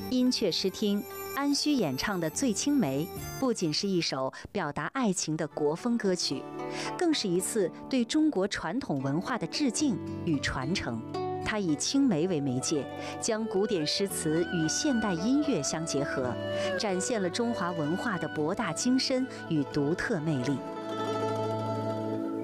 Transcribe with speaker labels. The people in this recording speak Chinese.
Speaker 1: 音阙诗听，安虚演唱的《醉青梅》不仅是一首表达爱情的国风歌曲，更是一次对中国传统文化的致敬与传承。它以青梅为媒介，将古典诗词与现代音乐相结合，展现了中华文化的博大精深与独特魅力。